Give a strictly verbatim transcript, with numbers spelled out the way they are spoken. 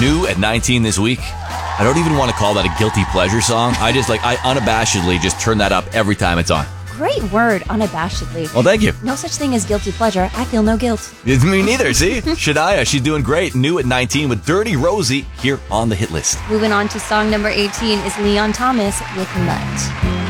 New at nineteen this week. I don't even want to call that a guilty pleasure song. I just like, I unabashedly just turn that up every time it's on. Great word, unabashedly. Well, thank you. No such thing as guilty pleasure. I feel no guilt. Me neither, see? Shania, she's doing great. New at nineteen with Dirty Rosie here on the hit list. Moving on to song number eighteen is Leon Thomas with Nut.